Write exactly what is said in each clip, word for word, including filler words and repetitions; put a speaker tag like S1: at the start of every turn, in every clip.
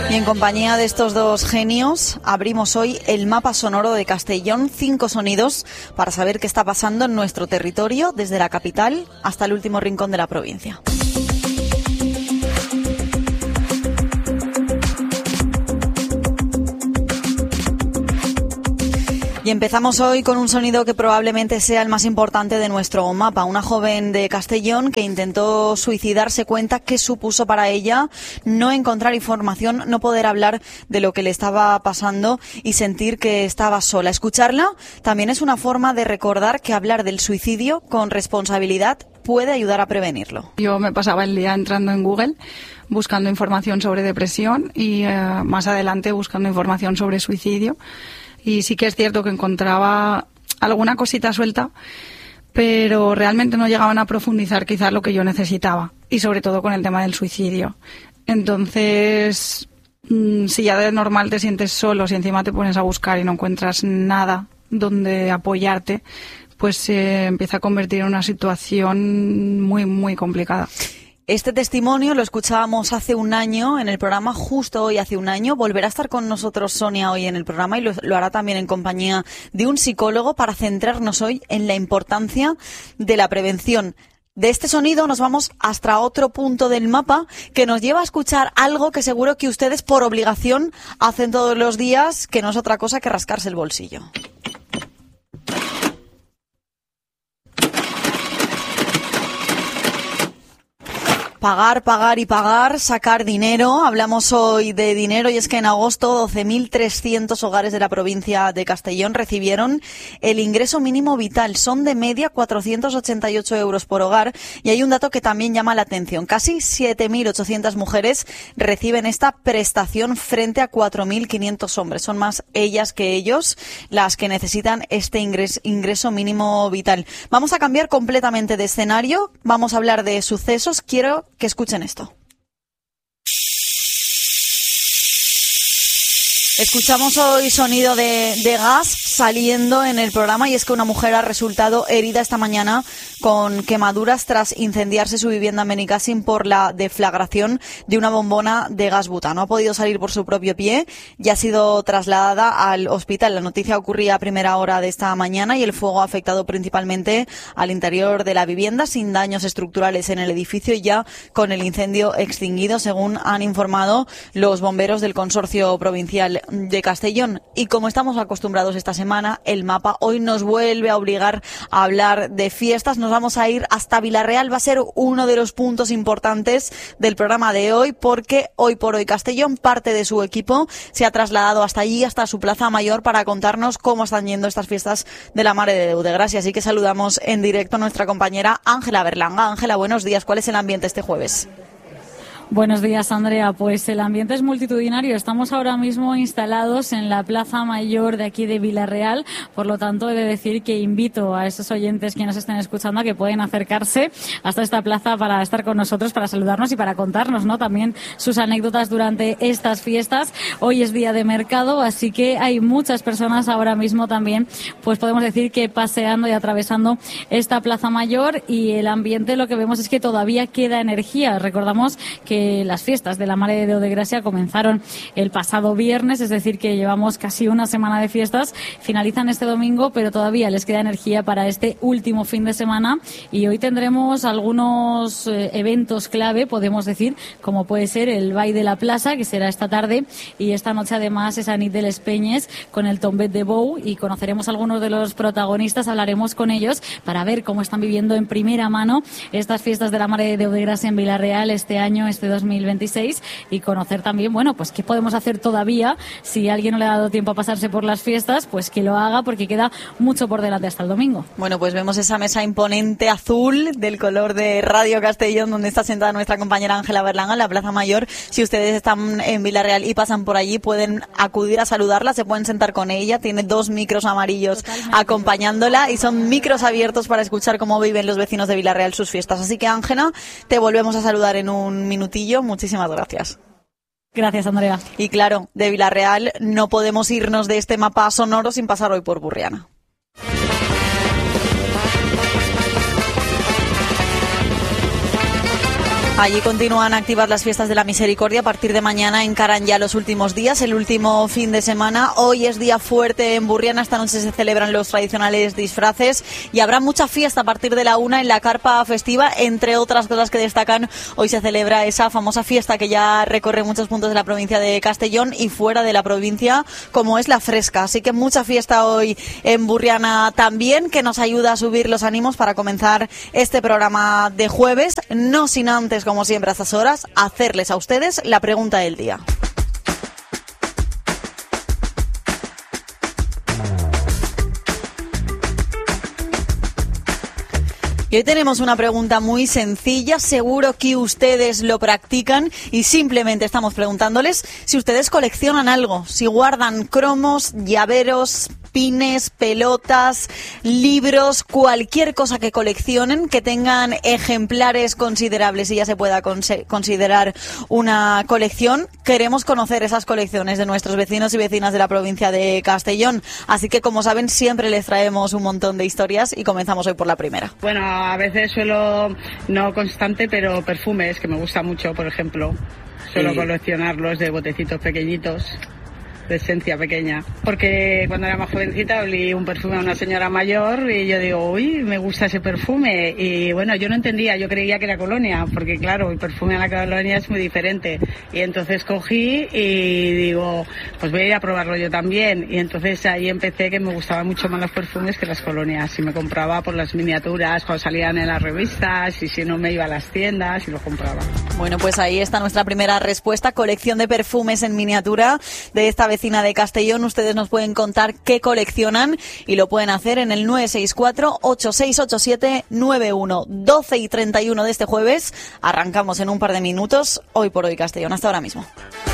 S1: Y en compañía de estos dos genios abrimos hoy el mapa sonoro de Castellón, cinco sonidos para saber qué está pasando en nuestro territorio, desde la capital hasta el último rincón de la provincia. Y empezamos hoy con un sonido que probablemente sea el más importante de nuestro mapa. Una joven de Castellón que intentó suicidarse cuenta qué supuso para ella no encontrar información, no poder hablar de lo que le estaba pasando y sentir que estaba sola. Escucharla también es una forma de recordar que hablar del suicidio con responsabilidad puede ayudar a prevenirlo.
S2: Yo me pasaba el día entrando en Google buscando información sobre depresión y eh, más adelante buscando información sobre suicidio. Y sí que es cierto que encontraba alguna cosita suelta, pero realmente no llegaban a profundizar quizás lo que yo necesitaba, y sobre todo con el tema del suicidio. Entonces, si ya de normal te sientes solo, si encima te pones a buscar y no encuentras nada donde apoyarte, pues se empieza a convertir en una situación muy, muy complicada.
S1: Este testimonio lo escuchábamos hace un año en el programa, justo hoy hace un año. Volverá a estar con nosotros Sonia hoy en el programa y lo, lo hará también en compañía de un psicólogo para centrarnos hoy en la importancia de la prevención. De este sonido nos vamos hasta otro punto del mapa que nos lleva a escuchar algo que seguro que ustedes por obligación hacen todos los días, que no es otra cosa que rascarse el bolsillo. Pagar, pagar y pagar, sacar dinero. Hablamos hoy de dinero y es que en agosto doce mil trescientos hogares de la provincia de Castellón recibieron el ingreso mínimo vital. Son de media cuatrocientos ochenta y ocho euros por hogar y hay un dato que también llama la atención. Casi siete mil ochocientas mujeres reciben esta prestación frente a cuatro mil quinientos hombres. Son más ellas que ellos las que necesitan este ingreso, ingreso mínimo vital. Vamos a cambiar completamente de escenario. Vamos a hablar de sucesos. Quiero que escuchen esto. Escuchamos hoy sonido de, de gas saliendo en el programa y es que una mujer ha resultado herida esta mañana con quemaduras tras incendiarse su vivienda en Benicàssim por la deflagración de una bombona de gas butano. Ha podido salir por su propio pie y ha sido trasladada al hospital. La noticia ocurría a primera hora de esta mañana y el fuego ha afectado principalmente al interior de la vivienda sin daños estructurales en el edificio y ya con el incendio extinguido, según han informado los bomberos del Consorcio Provincial de Castellón. Y como estamos acostumbrados esta semana, el mapa hoy nos vuelve a obligar a hablar de fiestas. Nos vamos a ir hasta Vilarreal. Va a ser uno de los puntos importantes del programa de hoy porque hoy por hoy Castellón, parte de su equipo, se ha trasladado hasta allí, hasta su plaza mayor, para contarnos cómo están yendo estas fiestas de la Mare de Déu de Gràcia. Así que saludamos en directo a nuestra compañera Ángela Berlanga. Ángela, buenos días. ¿Cuál es el ambiente este jueves?
S3: Buenos días, Andrea. Pues el ambiente es multitudinario. Estamos ahora mismo instalados en la Plaza Mayor de aquí de Vilarreal. Por lo tanto, he de decir que invito a esos oyentes que nos estén escuchando a que pueden acercarse hasta esta plaza para estar con nosotros, para saludarnos y para contarnos, ¿no?, también sus anécdotas durante estas fiestas. Hoy es día de mercado, así que hay muchas personas ahora mismo también, pues podemos decir que paseando y atravesando esta Plaza Mayor, y el ambiente, lo que vemos es que todavía queda energía. Recordamos que que las fiestas de la Mare de Déu de Gràcia comenzaron el pasado viernes, es decir, que llevamos casi una semana de fiestas, finalizan este domingo, pero todavía les queda energía para este último fin de semana y hoy tendremos algunos eh, eventos clave, podemos decir, como puede ser el Ball de la Plaza, que será esta tarde, y esta noche además es Nit de les Penyes con el Tombet de Bou, y conoceremos a algunos de los protagonistas, hablaremos con ellos para ver cómo están viviendo en primera mano estas fiestas de la Mare de Déu de Gràcia en Vilarreal este año, este dos mil veintiséis, y conocer también, bueno, pues qué podemos hacer todavía. Si a alguien no le ha dado tiempo a pasarse por las fiestas, pues que lo haga, porque queda mucho por delante hasta el domingo.
S1: Bueno, pues vemos esa mesa imponente azul del color de Radio Castellón, donde está sentada nuestra compañera Ángela Berlanga en la Plaza Mayor. Si ustedes están en Vilarreal y pasan por allí, pueden acudir a saludarla, se pueden sentar con ella. Tiene dos micros amarillos Totalmente. acompañándola y son micros abiertos para escuchar cómo viven los vecinos de Vilarreal sus fiestas. Así que, Ángela, te volvemos a saludar en un minutillo. Muchísimas gracias.
S3: Gracias, Andrea.
S1: Y claro, de Vilarreal no podemos irnos de este mapa sonoro sin pasar hoy por Burriana. Allí continúan activas las fiestas de la Misericordia. A partir de mañana encaran ya los últimos días, el último fin de semana. Hoy es día fuerte en Burriana. Esta noche se celebran los tradicionales disfraces y habrá mucha fiesta a partir de la una en la carpa festiva. Entre otras cosas que destacan, hoy se celebra esa famosa fiesta que ya recorre muchos puntos de la provincia de Castellón y fuera de la provincia, como es la Fresca. Así que mucha fiesta hoy en Burriana también, que nos ayuda a subir los ánimos para comenzar este programa de jueves. No sin antes, como siempre a estas horas, hacerles a ustedes la pregunta del día. Y hoy tenemos una pregunta muy sencilla, seguro que ustedes lo practican y simplemente estamos preguntándoles si ustedes coleccionan algo, si guardan cromos, llaveros, pines, pelotas, libros, cualquier cosa que coleccionen, que tengan ejemplares considerables y ya se pueda conse- considerar una colección. Queremos conocer esas colecciones de nuestros vecinos y vecinas de la provincia de Castellón. Así que, como saben, siempre les traemos un montón de historias y comenzamos hoy por la primera.
S4: Bueno, a veces suelo, no constante, pero perfumes, que me gusta mucho, por ejemplo. Suelo sí. coleccionarlos de botecitos pequeñitos, de esencia pequeña, porque cuando era más jovencita olí un perfume a una señora mayor y yo digo, uy, me gusta ese perfume, y bueno, yo no entendía, yo creía que era colonia, porque claro, el perfume a la colonia es muy diferente, y entonces cogí y digo, pues voy a ir a probarlo yo también, y entonces ahí empecé que me gustaban mucho más los perfumes que las colonias, y me compraba por las miniaturas cuando salían en las revistas, y si no me iba a las tiendas y lo compraba.
S1: Bueno, pues ahí está nuestra primera respuesta, colección de perfumes en miniatura de esta vecina de Castellón. Ustedes nos pueden contar qué coleccionan y lo pueden hacer en el nueve seis cuatro, ocho seis ocho siete, nueve uno. doce y treinta y uno de este jueves. Arrancamos en un par de minutos. Hoy por hoy Castellón. Hasta ahora mismo.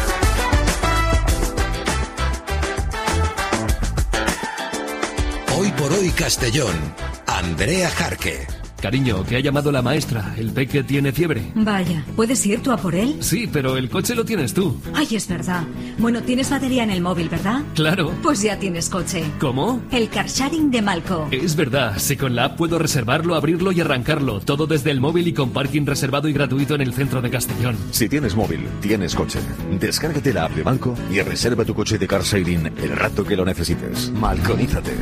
S5: Hoy por hoy Castellón. Andrea Jarque.
S6: Cariño, que ha llamado la maestra. El peque tiene fiebre.
S7: Vaya, ¿puedes ir tú a por él?
S6: Sí, pero el coche lo tienes tú.
S7: Ay, es verdad. Bueno, tienes batería en el móvil, ¿verdad?
S6: Claro.
S7: Pues ya tienes coche.
S6: ¿Cómo?
S7: El car sharing de Malco.
S6: Es verdad. Si con la app puedo reservarlo, abrirlo y arrancarlo. Todo desde el móvil y con parking reservado y gratuito en el centro de Castellón.
S8: Si tienes móvil, tienes coche. Descárgate la app de Malco y reserva tu coche de car sharing el rato que lo necesites. Malconízate.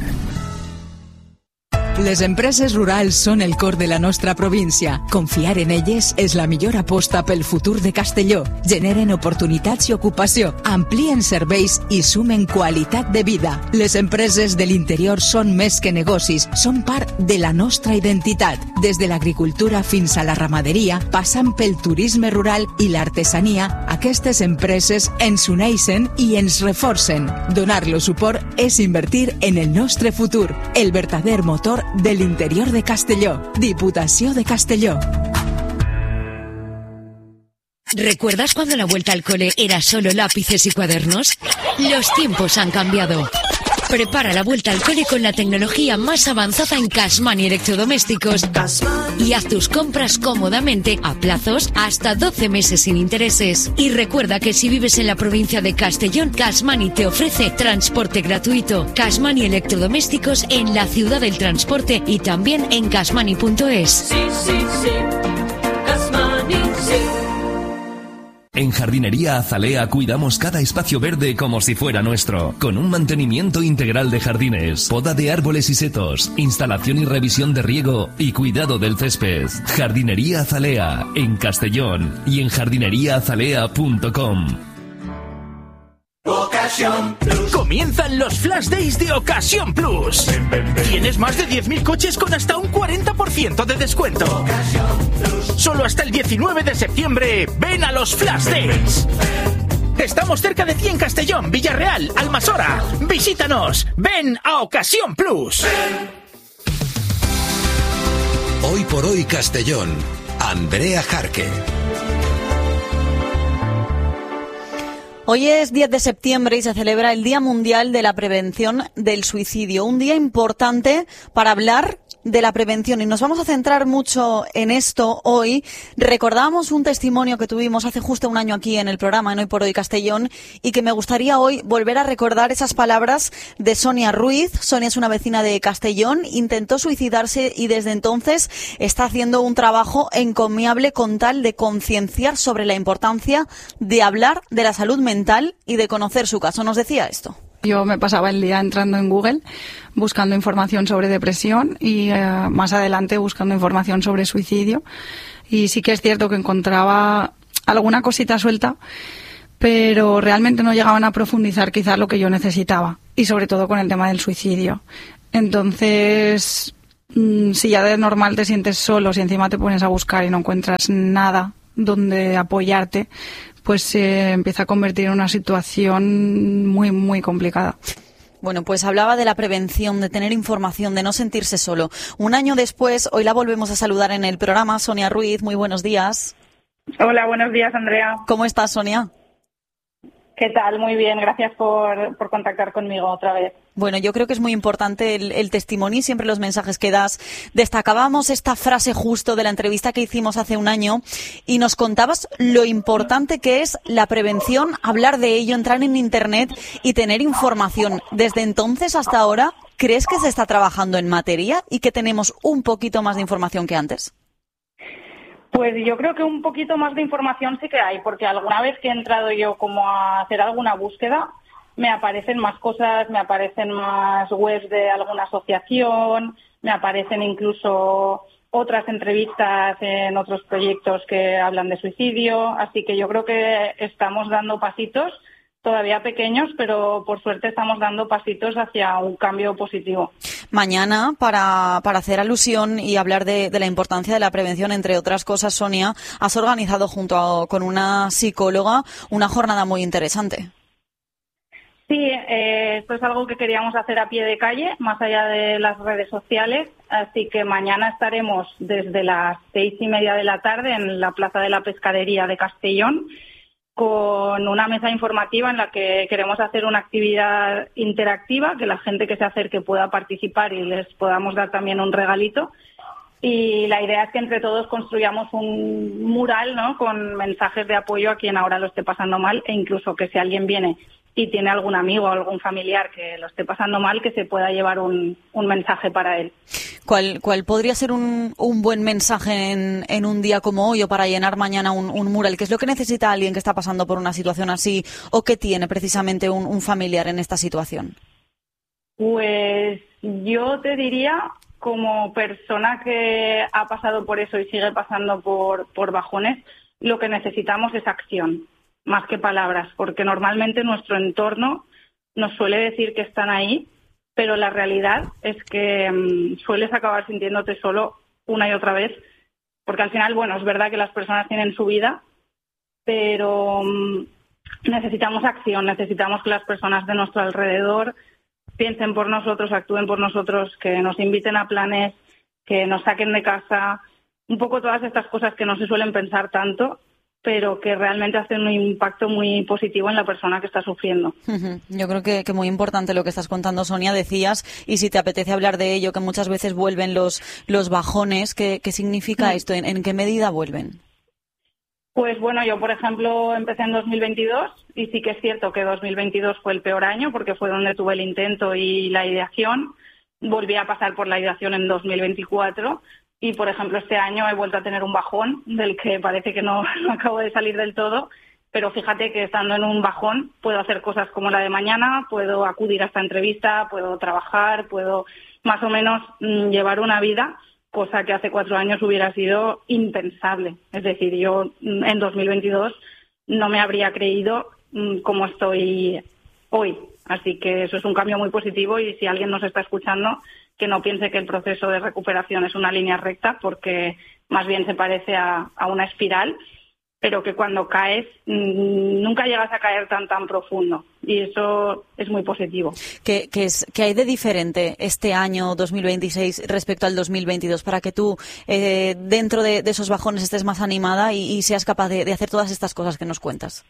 S9: Les empreses rurals són el cor de la nostra província. Confiar en elles és la millor aposta pel futur de Castelló. Generen oportunitats i ocupació, amplien serveis i sumen qualitat de vida. Les empreses de l'interior són més que negocis, són part de la nostra identitat. Des de l'agricultura fins a la ramaderia, passant pel turisme rural i l'artesania, aquestes empreses ens uneixen i ens reforcen. Donar-los suport és invertir en el nostre futur, el verdader motor del interior de Castelló. Diputació de Castelló.
S10: ¿Recuerdas cuando la vuelta al cole era solo lápices y cuadernos? Los tiempos han cambiado. Prepara la vuelta al cole con la tecnología más avanzada en Cashmoney Electrodomésticos y haz tus compras cómodamente a plazos hasta doce meses sin intereses. Y recuerda que si vives en la provincia de Castellón, Cashmoney te ofrece transporte gratuito. Cashmoney Electrodomésticos en la ciudad del transporte y también en cashmoney punto es.
S11: Sí, sí, sí. Cashmoney, sí.
S12: En Jardinería Azalea cuidamos cada espacio verde como si fuera nuestro, con un mantenimiento integral de jardines, poda de árboles y setos, instalación y revisión de riego y cuidado del césped. Jardinería Azalea, en Castellón y en jardinería azalea punto com.
S13: Ocasión Plus. Comienzan los Flash Days de Ocasión Plus. Ven, ven, ven. Tienes más de diez mil coches con hasta un cuarenta por ciento de descuento. Ocasión Plus. Solo hasta el diecinueve de septiembre. Ven a los Flash Days. Ven, ven. Estamos cerca de ti en Castellón, Villarreal, Almasora. Visítanos. Ven a Ocasión Plus. Ven.
S5: Hoy por hoy Castellón. Andrea Jarque.
S1: Hoy es diez de septiembre y se celebra el Día Mundial de la Prevención del Suicidio, un día importante para hablar de la prevención y nos vamos a centrar mucho en esto hoy. Recordamos un testimonio que tuvimos hace justo un año aquí en el programa en Hoy por Hoy Castellón y que me gustaría hoy volver a recordar esas palabras de Sonia Ruiz. Sonia es una vecina de Castellón, intentó suicidarse y desde entonces está haciendo un trabajo encomiable con tal de concienciar sobre la importancia de hablar de la salud mental y de conocer su caso. Nos decía esto.
S2: Yo me pasaba el día entrando en Google, buscando información sobre depresión y eh, más adelante buscando información sobre suicidio. Y sí que es cierto que encontraba alguna cosita suelta, pero realmente no llegaban a profundizar quizás lo que yo necesitaba. Y sobre todo con el tema del suicidio. Entonces, mmm, si ya de normal te sientes solo, si encima te pones a buscar y no encuentras nada donde apoyarte, pues se empieza a convertir en una situación muy, muy complicada.
S1: Bueno, pues hablaba de la prevención, de tener información, de no sentirse solo. Un año después, hoy la volvemos a saludar en el programa. Sonia Ruiz, muy buenos días.
S14: Hola, buenos días, Andrea.
S1: ¿Cómo estás, Sonia?
S14: ¿Qué tal? Muy bien, gracias por, por contactar conmigo otra vez.
S1: Bueno, yo creo que es muy importante el, el testimonio y siempre los mensajes que das. Destacábamos esta frase justo de la entrevista que hicimos hace un año y nos contabas lo importante que es la prevención, hablar de ello, entrar en Internet y tener información. Desde entonces hasta ahora, ¿crees que se está trabajando en materia y que tenemos un poquito más de información que antes?
S14: Pues yo creo que un poquito más de información sí que hay, porque alguna vez que he entrado yo como a hacer alguna búsqueda, me aparecen más cosas, me aparecen más webs de alguna asociación, me aparecen incluso otras entrevistas en otros proyectos que hablan de suicidio, así que yo creo que estamos dando pasitos, todavía pequeños, pero por suerte estamos dando pasitos hacia un cambio positivo.
S1: Mañana, para, para hacer alusión y hablar de, de la importancia de la prevención, entre otras cosas, Sonia, has organizado junto a, con una psicóloga una jornada muy interesante.
S14: Sí, eh, esto es algo que queríamos hacer a pie de calle, más allá de las redes sociales, así que mañana estaremos desde las seis y media de la tarde en la Plaza de la Pescadería de Castellón, con una mesa informativa en la que queremos hacer una actividad interactiva, que la gente que se acerque pueda participar y les podamos dar también un regalito. Y la idea es que entre todos construyamos un mural, ¿no?, con mensajes de apoyo a quien ahora lo esté pasando mal, e incluso que si alguien viene y tiene algún amigo o algún familiar que lo esté pasando mal, que se pueda llevar un, un mensaje para él.
S1: ¿Cuál, cuál podría ser un, un buen mensaje en, en un día como hoy o para llenar mañana un, un mural? ¿Qué es lo que necesita alguien que está pasando por una situación así o que tiene precisamente un, un familiar en esta situación?
S14: Pues yo te diría, como persona que ha pasado por eso y sigue pasando por, por bajones, lo que necesitamos es acción, más que palabras, porque normalmente nuestro entorno nos suele decir que están ahí, pero la realidad es que um, sueles acabar sintiéndote solo una y otra vez, porque al final, bueno, es verdad que las personas tienen su vida, pero um, necesitamos acción, necesitamos que las personas de nuestro alrededor piensen por nosotros, actúen por nosotros, que nos inviten a planes, que nos saquen de casa, un poco todas estas cosas que no se suelen pensar tanto, pero que realmente hacen un impacto muy positivo en la persona que está sufriendo.
S1: Uh-huh. Yo creo que, que muy importante lo que estás contando, Sonia. Decías, y si te apetece hablar de ello, que muchas veces vuelven los, los bajones. ¿Qué, qué significa esto? ¿En, ¿En qué medida vuelven?
S14: Pues bueno, yo por ejemplo empecé en dos mil veintidós y sí que es cierto que dos mil veintidós fue el peor año porque fue donde tuve el intento y la ideación. Volví a pasar por la ideación en dos mil veinticuatro y por ejemplo este año he vuelto a tener un bajón del que parece que no, no acabo de salir del todo, pero fíjate que estando en un bajón puedo hacer cosas como la de mañana, puedo acudir a esta entrevista, puedo trabajar, puedo más o menos mmm, llevar una vida, cosa que hace cuatro años hubiera sido impensable. Es decir, yo en dos mil veintidós no me habría creído mmm, como estoy hoy. Así que eso es un cambio muy positivo y si alguien nos está escuchando, que no piense que el proceso de recuperación es una línea recta, porque más bien se parece a, a una espiral, pero que cuando caes mmm, nunca llegas a caer tan tan profundo y eso es muy positivo.
S1: ¿Qué, qué, es, qué hay de diferente este año dos mil veintiséis respecto al dos mil veintidós para que tú eh, dentro de, de esos bajones estés más animada y, y seas capaz de, de hacer todas estas cosas que nos cuentas?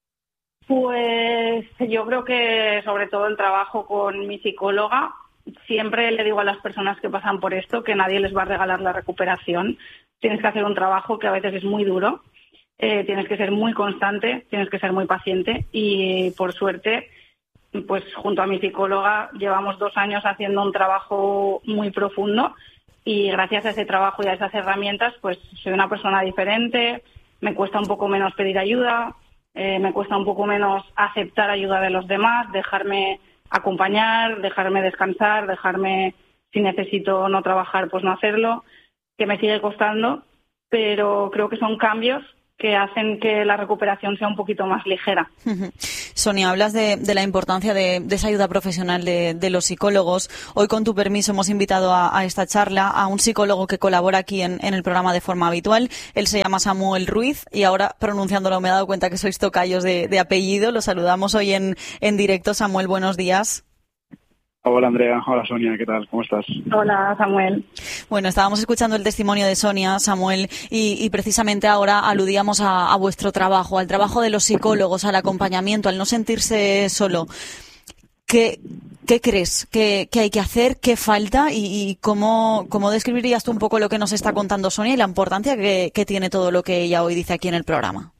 S14: Pues yo creo que sobre todo el trabajo con mi psicóloga, siempre le digo a las personas que pasan por esto que nadie les va a regalar la recuperación. Tienes que hacer un trabajo que a veces es muy duro, eh, tienes que ser muy constante, tienes que ser muy paciente y, por suerte, pues junto a mi psicóloga llevamos dos años haciendo un trabajo muy profundo y gracias a ese trabajo y a esas herramientas pues soy una persona diferente, me cuesta un poco menos pedir ayuda, eh, me cuesta un poco menos aceptar ayuda de los demás, dejarme acompañar, dejarme descansar, dejarme, si necesito no trabajar, pues no hacerlo, que me sigue costando, pero creo que son cambios que hacen que la recuperación sea un poquito más ligera.
S1: Sonia, hablas de, de la importancia de, de esa ayuda profesional de, de los psicólogos. Hoy, con tu permiso, hemos invitado a, a esta charla a un psicólogo que colabora aquí en, en el programa de forma habitual. Él se llama Samuel Ruiz y ahora, pronunciándolo, me he dado cuenta que sois tocayos de, de apellido. Lo saludamos hoy en, en directo. Samuel, buenos días.
S15: Hola Andrea, hola Sonia, ¿qué tal? ¿Cómo estás?
S14: Hola Samuel.
S1: Bueno, estábamos escuchando el testimonio de Sonia, Samuel, y, y precisamente ahora aludíamos a, a vuestro trabajo, al trabajo de los psicólogos, al acompañamiento, al no sentirse solo. ¿Qué, qué crees que, que hay que hacer? ¿Qué falta? ¿Y, y cómo, cómo describirías tú un poco lo que nos está contando Sonia y la importancia que, que tiene todo lo que ella hoy dice aquí en el programa?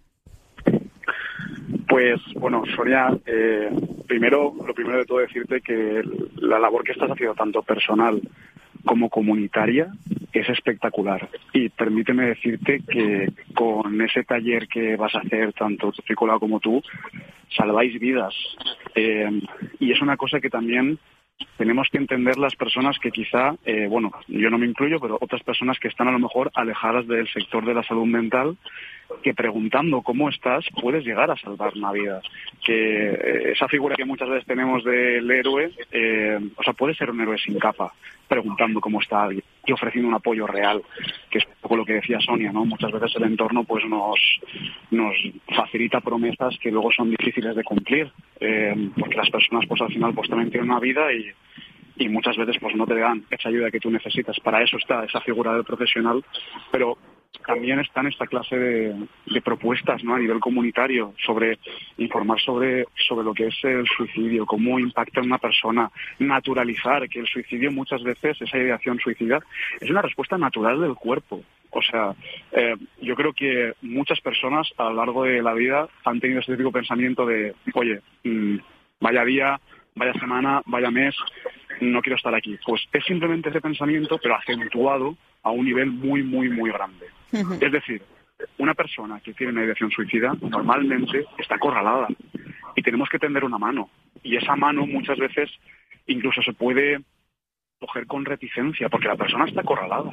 S15: Pues, bueno, Sonia, eh, primero, lo primero de todo decirte que la labor que estás haciendo, tanto personal como comunitaria, es espectacular. Y permíteme decirte que con ese taller que vas a hacer, tanto tu psicóloga como tú, salváis vidas. Eh, y es una cosa que también tenemos que entender las personas que quizá, eh, bueno, yo no me incluyo, pero otras personas que están a lo mejor alejadas del sector de la salud mental, que preguntando cómo estás puedes llegar a salvar una vida. Que eh, esa figura que muchas veces tenemos del héroe, eh, o sea, puede ser un héroe sin capa, preguntando cómo está alguien y ofreciendo un apoyo real, que es un poco lo que decía Sonia, ¿no? Muchas veces el entorno pues nos nos facilita promesas que luego son difíciles de cumplir, eh, porque las personas pues al final pues también tienen una vida y y muchas veces pues no te dan esa ayuda que tú necesitas. Para eso está esa figura del profesional, pero también están esta clase de, de propuestas, ¿no?, a nivel comunitario, sobre informar sobre, sobre lo que es el suicidio, cómo impacta en una persona, naturalizar que el suicidio muchas veces, esa ideación suicida, es una respuesta natural del cuerpo. O sea, eh, yo creo que muchas personas a lo largo de la vida han tenido este típico pensamiento de, oye, mmm, vaya día, vaya semana, vaya mes, no quiero estar aquí. Pues es simplemente ese pensamiento, pero acentuado a un nivel muy, muy, muy grande. Uh-huh. Es decir, una persona que tiene una ideación suicida normalmente está acorralada y tenemos que tender una mano. Y esa mano muchas veces incluso se puede coger con reticencia porque la persona está acorralada.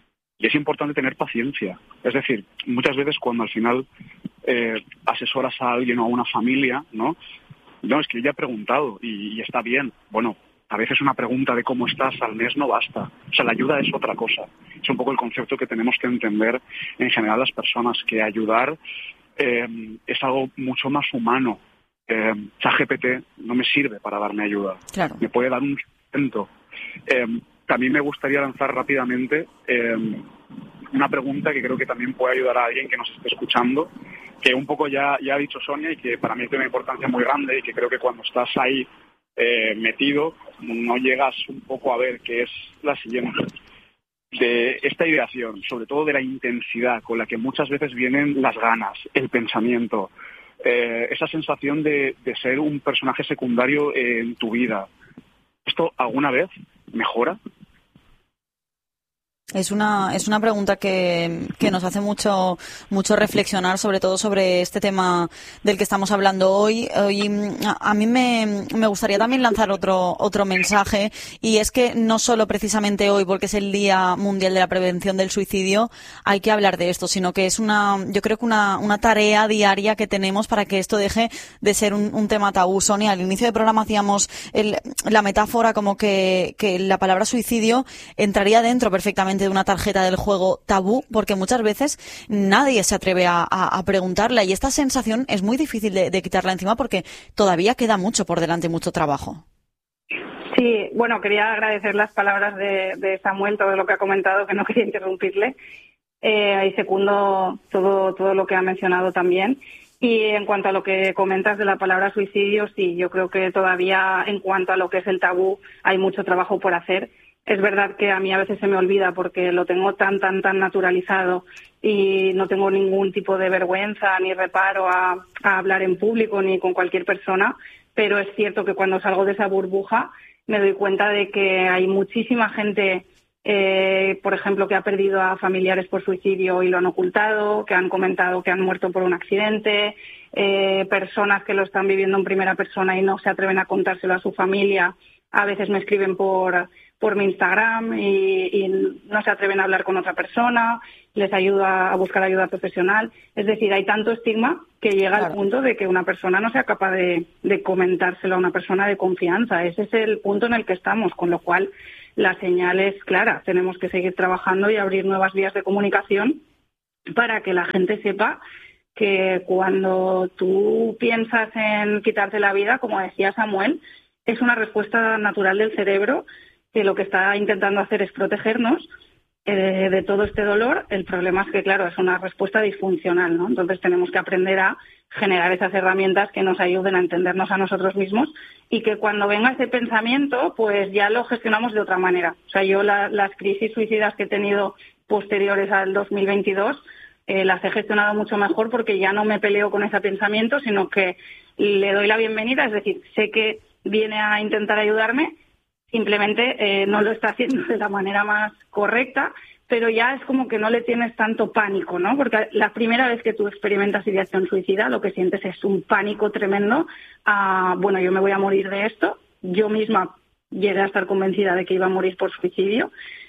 S15: Y es importante tener paciencia. Es decir, muchas veces cuando al final eh, asesoras a alguien o a una familia, ¿no? No, es que yo ya he preguntado y, y está bien. Bueno, a veces una pregunta de cómo estás al mes no basta. O sea, la ayuda es otra cosa. Es un poco el concepto que tenemos que entender en general las personas, que ayudar eh, es algo mucho más humano. Eh, ChatGPT no me sirve para darme ayuda.
S1: Claro.
S15: Me puede dar un sustento. Eh, también me gustaría lanzar rápidamente eh, una pregunta que creo que también puede ayudar a alguien que nos esté escuchando, que un poco ya, ya ha dicho Sonia y que para mí tiene una importancia muy grande y que creo que cuando estás ahí eh, metido no llegas un poco a ver, que es la siguiente. De esta ideación, sobre todo de la intensidad con la que muchas veces vienen las ganas, el pensamiento, eh, esa sensación de, de ser un personaje secundario en tu vida. ¿Esto alguna vez mejora?
S1: Es una es una pregunta que, que nos hace mucho mucho reflexionar, sobre todo sobre este tema del que estamos hablando hoy. Hoy a, a mí me, me gustaría también lanzar otro otro mensaje, y es que no solo precisamente hoy, porque es el Día Mundial de la Prevención del Suicidio, hay que hablar de esto, sino que es una yo creo que una, una tarea diaria que tenemos para que esto deje de ser un, un tema tabú. Sonia, al inicio del programa hacíamos el, la metáfora como que, que la palabra suicidio entraría dentro perfectamente de una tarjeta del juego tabú, porque muchas veces nadie se atreve a, a, a preguntarla, y esta sensación es muy difícil de, de quitarla encima porque todavía queda mucho por delante, mucho trabajo.
S14: Sí, bueno, quería agradecer las palabras de, de Samuel, todo lo que ha comentado, que no quería interrumpirle, eh, y secundo todo, todo lo que ha mencionado también. Y en cuanto a lo que comentas de la palabra suicidio, sí, yo creo que todavía en cuanto a lo que es el tabú hay mucho trabajo por hacer. Es verdad que a mí a veces se me olvida porque lo tengo tan, tan, tan naturalizado y no tengo ningún tipo de vergüenza ni reparo a, a hablar en público ni con cualquier persona, pero es cierto que cuando salgo de esa burbuja me doy cuenta de que hay muchísima gente, eh, por ejemplo, que ha perdido a familiares por suicidio y lo han ocultado, que han comentado que han muerto por un accidente, eh, personas que lo están viviendo en primera persona y no se atreven a contárselo a su familia. A veces me escriben por, por mi Instagram y, y no se atreven a hablar con otra persona, les ayuda a buscar ayuda profesional. Es decir, hay tanto estigma que llega claro. al punto de que una persona no sea capaz de, de comentárselo a una persona de confianza. Ese es el punto en el que estamos, con lo cual la señal es clara. Tenemos que seguir trabajando y abrir nuevas vías de comunicación para que la gente sepa que cuando tú piensas en quitarte la vida, como decía Samuel, es una respuesta natural del cerebro que lo que está intentando hacer es protegernos eh, de todo este dolor. El problema es que, claro, es una respuesta disfuncional, ¿no? Entonces tenemos que aprender a generar esas herramientas que nos ayuden a entendernos a nosotros mismos y que cuando venga ese pensamiento, pues ya lo gestionamos de otra manera. O sea, yo la, las crisis suicidas que he tenido posteriores al dos mil veintidós eh, las he gestionado mucho mejor porque ya no me peleo con ese pensamiento, sino que le doy la bienvenida, es decir, sé que viene a intentar ayudarme, simplemente eh, no lo está haciendo de la manera más correcta, pero ya es como que no le tienes tanto pánico, ¿no? Porque la primera vez que tú experimentas ideación suicida, lo que sientes es un pánico tremendo a, bueno, yo me voy a morir de esto. Yo misma llegué a estar convencida de que iba a morir por suicidio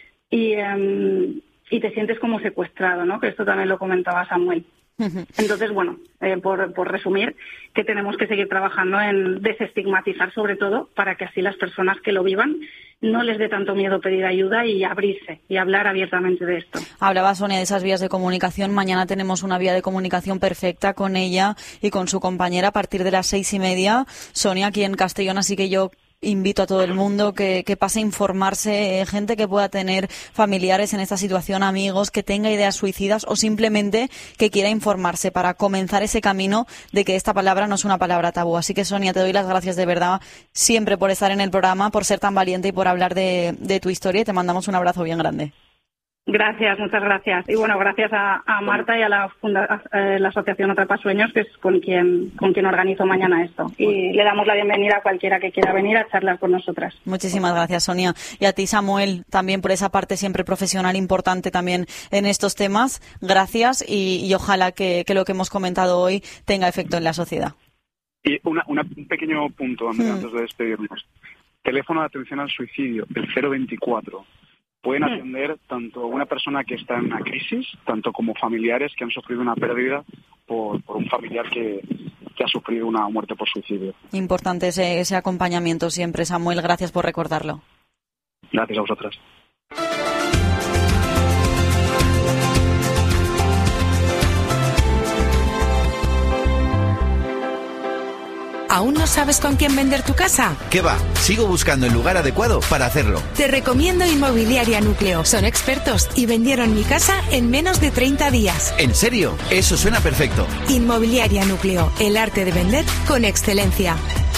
S14: y, um, y te sientes como secuestrado, ¿no? Que esto también lo comentaba Samuel. Entonces, bueno, eh, por, por resumir, que tenemos que seguir trabajando en desestigmatizar sobre todo para que así las personas que lo vivan no les dé tanto miedo pedir ayuda y abrirse y hablar abiertamente de esto.
S1: Hablaba Sonia de esas vías de comunicación. Mañana tenemos una vía de comunicación perfecta con ella y con su compañera a partir de las seis y media. Sonia, aquí en Castellón, así que yo invito a todo el mundo que, que pase a informarse, eh, gente que pueda tener familiares en esta situación, amigos, que tenga ideas suicidas o simplemente que quiera informarse para comenzar ese camino de que esta palabra no es una palabra tabú. Así que, Sonia, te doy las gracias de verdad siempre por estar en el programa, por ser tan valiente y por hablar de, de tu historia, y te mandamos un abrazo bien grande.
S14: Gracias, muchas gracias. Y bueno, gracias a, a Marta y a la, funda, a la Asociación Atrapasueños, que es con quien con quien organizo mañana esto. Y le damos la bienvenida a cualquiera que quiera venir a charlar con nosotras.
S1: Muchísimas gracias, Sonia. Y a ti, Samuel, también por esa parte siempre profesional importante también en estos temas. Gracias y, y ojalá que, que lo que hemos comentado hoy tenga efecto en la sociedad.
S15: Y una, una, un pequeño punto antes, hmm. antes de despedirnos. Teléfono de atención al suicidio, el cero veinticuatro. Pueden atender tanto una persona que está en una crisis, tanto como familiares que han sufrido una pérdida por, por un familiar que, que ha sufrido una muerte por suicidio.
S1: Importante ese, ese acompañamiento siempre, Samuel. Gracias por recordarlo.
S15: Gracias a vosotras.
S16: ¿Aún no sabes con quién vender tu casa?
S17: ¿Qué va? Sigo buscando el lugar adecuado para hacerlo.
S16: Te recomiendo Inmobiliaria Núcleo. Son expertos y vendieron mi casa en menos de treinta días.
S17: ¿En serio? Eso suena perfecto.
S16: Inmobiliaria Núcleo. El arte de vender con excelencia.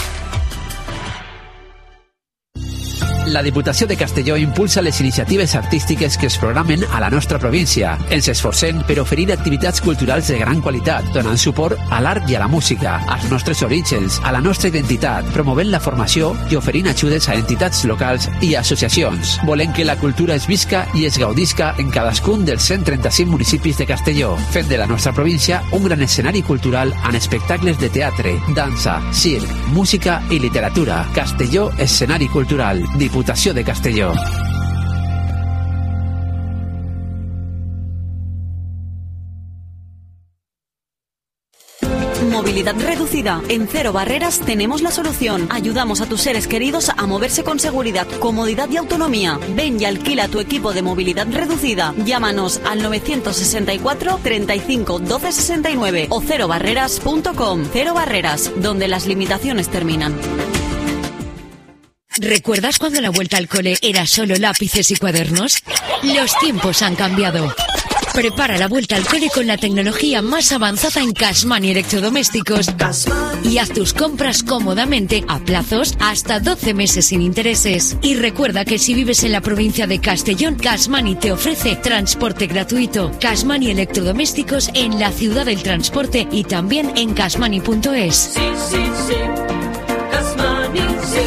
S18: La Diputació de Castelló impulsa les iniciatives artístiques que es programen a la nostra província. Ens esforcem per oferir activitats culturals de gran qualitat, donant suport a l'art i a la música, als nostres orígens, a la nostra identitat, promovent la formació i oferint ajudes a entitats locals i associacions. Volem que la cultura es visca i es gaudisca en cadascun dels cent trenta-cinc municipis de Castelló, fent de la nostra província un gran escenari cultural amb espectacles de teatre, dansa, circ, música i literatura. Castelló, escenari cultural. Diputació de Castelló.
S19: Movilidad reducida. En Cero Barreras tenemos la solución. Ayudamos a tus seres queridos a moverse con seguridad, comodidad y autonomía. Ven y alquila tu equipo de movilidad reducida. Llámanos al novecientos sesenta y cuatro, treinta y cinco, doce sesenta y nueve o cero barreras punto com. Cero Barreras, donde las limitaciones terminan.
S10: ¿Recuerdas cuando la vuelta al cole era solo lápices y cuadernos? Los tiempos han cambiado. Prepara la vuelta al cole con la tecnología más avanzada en Cashman y electrodomésticos y haz tus compras cómodamente a plazos hasta doce meses sin intereses. Y recuerda que si vives en la provincia de Castellón, Cashman te ofrece transporte gratuito. Cashman y electrodomésticos en la ciudad del transporte y también en cashmani punto es.
S11: Sí, sí, sí. Cashmani, sí.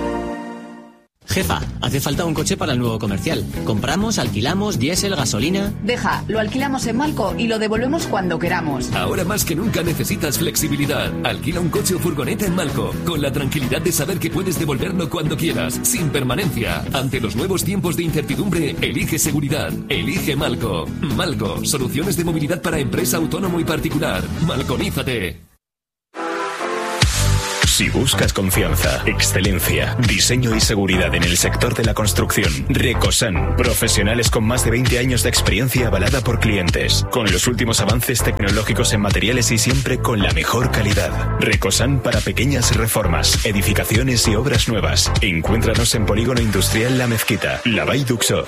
S20: Jefa, hace falta un coche para el nuevo comercial. Compramos, alquilamos, diésel, gasolina...
S21: Deja, lo alquilamos en Malco y lo devolvemos cuando queramos.
S6: Ahora más que nunca necesitas flexibilidad. Alquila un coche o furgoneta en Malco, con la tranquilidad de saber que puedes devolverlo cuando quieras, sin permanencia. Ante los nuevos tiempos de incertidumbre, elige seguridad. Elige Malco. Malco, soluciones de movilidad para empresa, autónomo y particular. Malconízate.
S22: Si buscas confianza, excelencia, diseño y seguridad en el sector de la construcción, Recosan, profesionales con más de veinte años de experiencia avalada por clientes, con los últimos avances tecnológicos en materiales y siempre con la mejor calidad. Recosan para pequeñas reformas, edificaciones y obras nuevas. Encuéntranos en Polígono Industrial La Mezquita, La Vall d'Uxó.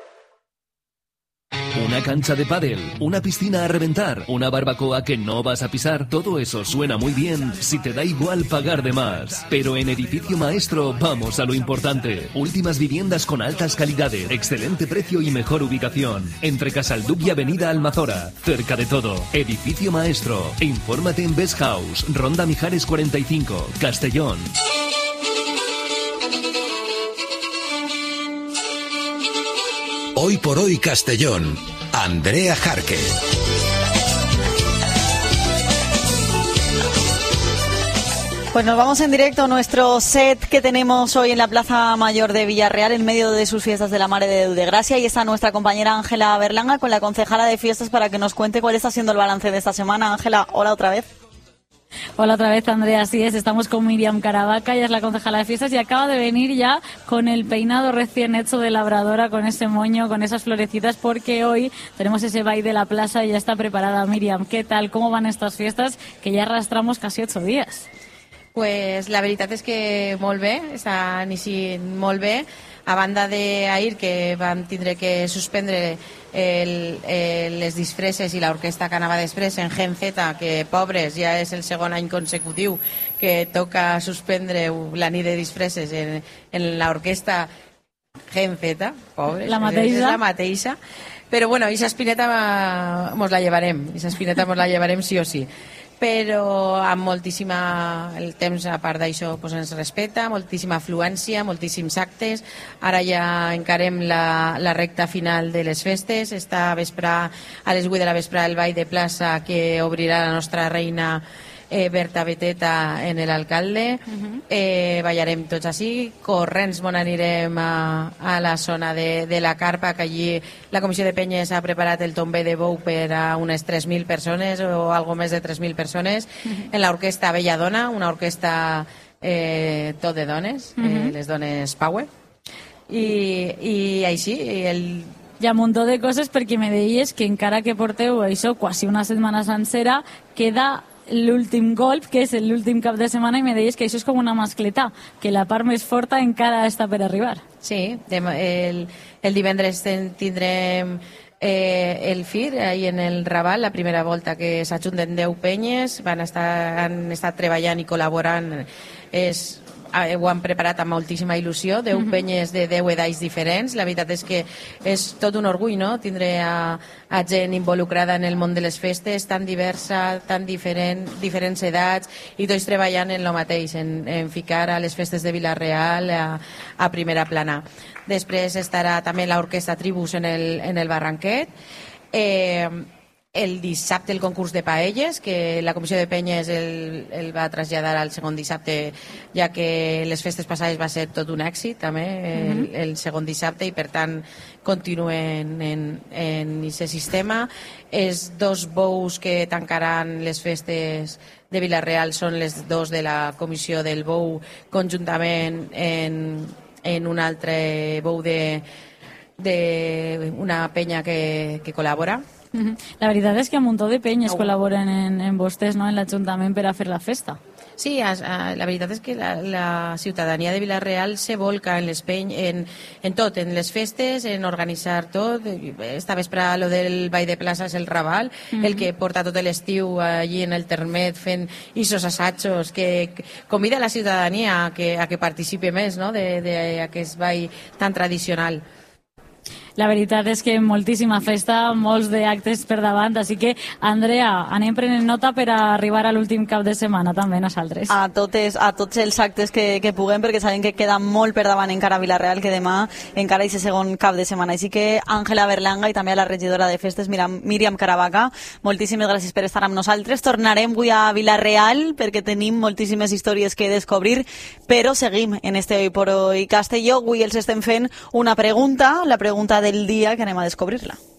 S6: Una cancha de pádel, una piscina a reventar, una barbacoa que no vas a pisar, todo eso suena muy bien si te da igual pagar de más. Pero en Edificio Maestro vamos a lo importante. Últimas viviendas con altas calidades, excelente precio y mejor ubicación. Entre Casalduc y Avenida Almazora, cerca de todo. Edificio Maestro. Infórmate en Best House, Ronda Mijares cuarenta y cinco, Castellón.
S5: Hoy por hoy Castellón, Andrea Jarque.
S1: Pues nos vamos en directo a nuestro set que tenemos hoy en la Plaza Mayor de Villarreal, en medio de sus fiestas de la Mare de Deudegracia, y está nuestra compañera Ángela Berlanga con la concejala de fiestas para que nos cuente cuál está siendo el balance de esta semana. Ángela, hola otra vez.
S3: Hola otra vez, Andrea, así es, estamos con Miriam Caravaca, ella es la concejala de fiestas y acaba de venir ya con el peinado recién hecho de labradora, con ese moño, con esas florecitas, porque hoy tenemos ese baile de la plaza y ya está preparada. Miriam, ¿qué tal? ¿Cómo van estas fiestas? Que ya arrastramos casi ocho días.
S23: Pues la veritat és que molt bé, està iniciant molt bé, a banda d'ahir que vam tindre que suspendre el, el, les disfresses i l'orquestra que anava després en Gen Z, que pobres, ja és el segon any consecutiu que toca suspendre la nit de disfresses en, en l'orquestra Gen Z, pobres,
S3: la mateixa.
S23: És la mateixa. Però bueno, i espineta mos la llevarem, i espineta mos la llevarem sí o sí. Però amb moltíssima... el temps, a part d'això, pues ens respecta, moltíssima afluència, moltíssims actes. Ara ja encarem la, la recta final de les festes. Està a vespre, a les vuit de la vespre, el ball de plaça que obrirà la nostra reina eh, Berta Beteta en l'alcalde. Uh-huh. eh, ballarem tots així, corrents on anirem a, a la zona de, de la carpa, que allí la Comissió de Penyes ha preparat el tomber de bou per a unes tres mil persones o algo més de tres mil persones. Uh-huh. En l'orquestra Belladona, una orquestra eh, tot de dones, uh-huh. eh, les dones power, i, i així el
S3: hi ha un munt de coses, perquè me deies que encara que porteu això quasi una setmana sencera, queda l'últim golf, que és l'últim cap de setmana, i me deies que això és com una mascletà, que la part més forta encara està per arribar.
S23: Sí, el, el divendres tindrem eh, el F I R ahí en el Raval, la primera volta que s'ajunten deu penyes, van estar, han estat treballant i col·laborant, és... ho han preparat amb moltíssima il·lusió, deu uh-huh. penyes de deu edats diferents. La veritat és que és tot un orgull, no?, tindre a, a gent involucrada en el món de les festes, tan diversa, tan diferent, diferents edats, i tots treballant en lo mateix, en, en ficar a les festes de Vila-real a, a primera plana. Després estarà també l'orquestra Tribus en el, en el Barranquet. Eh, el dissabte el concurs de paelles, que la Comissió de Penyes el, el va traslladar al segon dissabte, ja que les festes passades va ser tot un èxit també el, uh-huh. el segon dissabte, i per tant continuen en aquest sistema. Els dos bous que tancaran les festes de Vila-real són les dos de la Comissió del Bou, conjuntament en, en un altre bou de, de una penya que, que col·labora.
S3: La veritat és que un munt de penyes col·laboren en, en vostès, no?, en l'Ajuntament per a fer la festa.
S23: Sí, a, a, la veritat és que la, la ciutadania de Vila-real se volca en les peny, en, en tot, en les festes, en organitzar tot. Esta vespre lo del ball de plaça és el Raval, mm-hmm. el que porta tot l'estiu allí en el Termet fent isos assajos, que convida a la ciutadania a que, a que participi més, no?, d'aquest ball tan tradicional.
S3: La veritat és que moltíssima festa, molts d'actes per davant, així que, Andrea, anem prenent nota per a arribar a l'últim cap de setmana, també nosaltres.
S1: A, totes, a tots els actes que, que puguem, perquè sabem que queda molt per davant encara a Vila-real, que demà encara és el segon cap de setmana. Així que, Àngela Berlanga i també a la regidora de festes, Míriam Caravaca, moltíssimes gràcies per estar amb nosaltres. Tornarem avui a Vila-real, perquè tenim moltíssimes històries que descobrir, però seguim en este Hoy por Hoy Castelló. Avui els estem fent una pregunta, la pregunta de del día que anem a descobrirla.